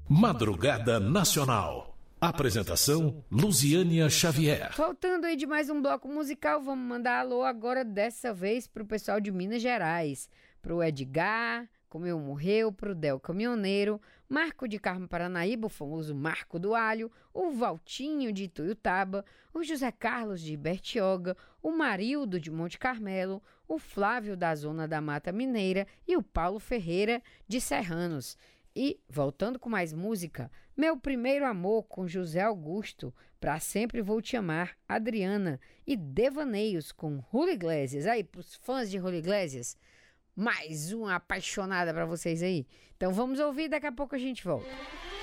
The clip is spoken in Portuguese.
Madrugada Nacional. Apresentação, Luziânia Xavier. Faltando aí de mais um bloco musical, vamos mandar alô agora, dessa vez, pro pessoal de Minas Gerais. Pro Edgar, Comeu Morreu, pro Del Caminhoneiro, Marco de Carmo Paranaíba, o famoso Marco do Alho, o Valtinho de Ituiutaba, o José Carlos de Bertioga, o Marildo de Monte Carmelo, o Flávio da Zona da Mata Mineira e o Paulo Ferreira de Serranos. E, voltando com mais música, Meu Primeiro Amor com José Augusto, Pra Sempre Vou Te Amar, Adriana, e Devaneios com Julio Iglesias. Aí, pros fãs de Julio Iglesias, mais uma apaixonada pra vocês aí. Então vamos ouvir, daqui a pouco a gente volta.